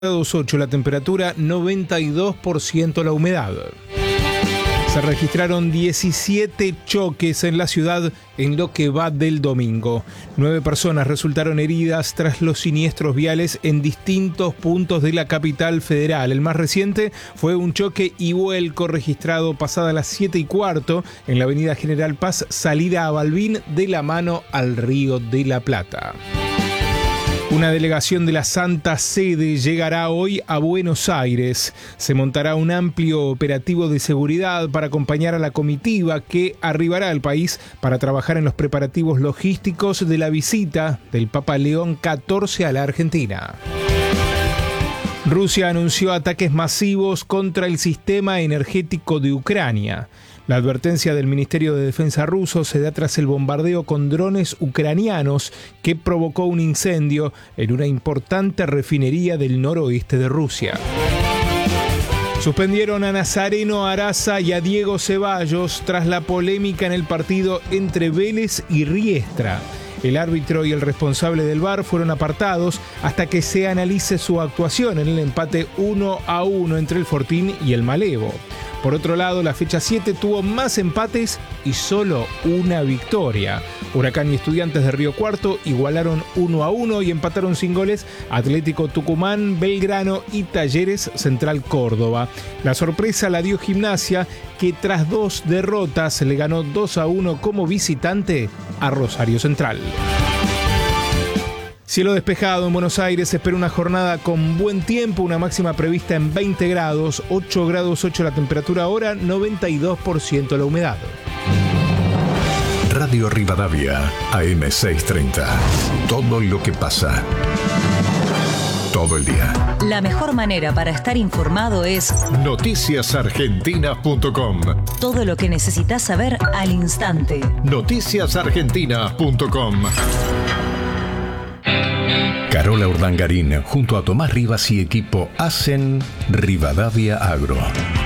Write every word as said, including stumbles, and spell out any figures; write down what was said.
grados ocho la temperatura, noventa y dos por ciento la humedad. Se registraron diecisiete choques en la ciudad en lo que va del domingo. Nueve personas resultaron heridas tras los siniestros viales en distintos puntos de la capital federal. El más reciente fue un choque y vuelco registrado pasada las siete y cuarto en la avenida General Paz, salida a Balbín de la mano al Río de la Plata. Una delegación de la Santa Sede llegará hoy a Buenos Aires. Se montará un amplio operativo de seguridad para acompañar a la comitiva que arribará al país para trabajar en los preparativos logísticos de la visita del Papa León catorce a la Argentina. Rusia anunció ataques masivos contra el sistema energético de Ucrania. La advertencia del Ministerio de Defensa ruso se da tras el bombardeo con drones ucranianos que provocó un incendio en una importante refinería del noroeste de Rusia. Suspendieron a Nazareno Araza y a Diego Ceballos tras la polémica en el partido entre Vélez y Riestra. El árbitro y el responsable del V A R fueron apartados hasta que se analice su actuación en el empate uno a uno entre el Fortín y el Malevo. Por otro lado, la fecha siete tuvo más empates y solo una victoria. Huracán y Estudiantes de Río Cuarto igualaron uno a uno y empataron sin goles Atlético Tucumán, Belgrano y Talleres Central Córdoba. La sorpresa la dio Gimnasia, que tras dos derrotas le ganó dos a uno como visitante a Rosario Central. Cielo despejado en Buenos Aires, se espera una jornada con buen tiempo, una máxima prevista en veinte grados, ocho grados ocho la temperatura ahora, noventa y dos por ciento la humedad. Radio Rivadavia, A M seiscientos treinta. Todo lo que pasa. Todo el día. La mejor manera para estar informado es noticias argentinas punto com. Todo lo que necesitas saber al instante. noticias argentinas punto com. Carola Urdangarín junto a Tomás Rivas y equipo hacen Rivadavia Agro.